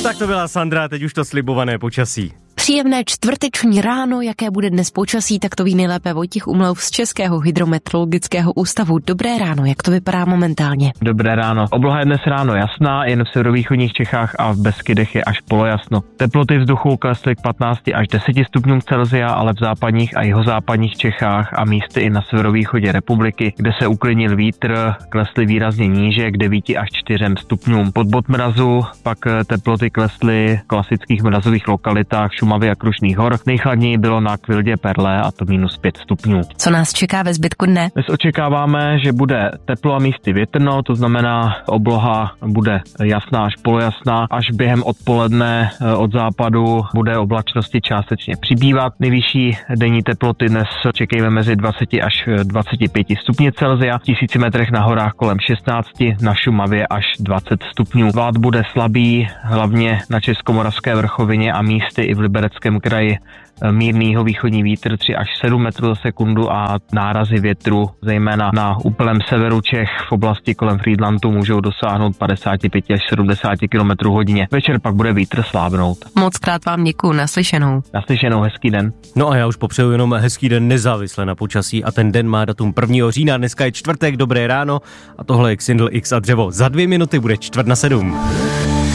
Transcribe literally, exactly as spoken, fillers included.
Tak to byla Sandra, teď už to slibované počasí. Příjemné čtvrteční ráno, jaké bude dnes počasí, tak to ví nejlépe Vojtěch Umlauf z Českého hydrometeorologického ústavu. Dobré ráno, jak to vypadá momentálně? Dobré ráno. Obloha je dnes ráno jasná, jen v severovýchodních Čechách a v Beskydech je až polojasno. Teploty vzduchu klesly k patnácti až deseti stupňům Celsia, ale v západních a jihozápadních Čechách a místy i na severovýchodě republiky, kde se uklidnil vítr, klesly výrazně níže k devíti až čtyřem stupňům. Pod bod mrazu pak teploty klesly v klasických mrazových lokalitách Šumavy a Krušných hor. Nejchladněji bylo na Kvildě Perle a to minus pět stupňů. Co nás čeká ve zbytku dne? Dnes očekáváme, že bude teplo a místy větrno, to znamená obloha bude jasná až polojasná, až během odpoledne od západu bude oblačnosti částečně přibývat. Nejvyšší denní teploty dnes čekejme mezi dvaceti až dvaceti pěti stupni Celsia, v tisíci metrech na horách kolem šestnácti, na Šumavě až dvacet stupňů. Vád bude slabý, hlavně na Českomoravské vrchovině a místy i v Libereckém kraji mírný východní vítr tři až sedm metrů za sekundu a nárazy větru, zejména na úplném severu Čech v oblasti kolem Frýdlantu můžou dosáhnout padesát pět až sedmdesát kilometrů hodině. Večer pak bude vítr slábnout. Moc krát vám děkuju, naslyšenou. Naslyšenou, hezký den. No a já už popřeju jenom hezký den nezávisle na počasí a ten den má datum prvního října, dneska je čtvrtek, dobré ráno a tohle je Xindl X a dřevo. Za dvě minuty bude čtvrt na sedm.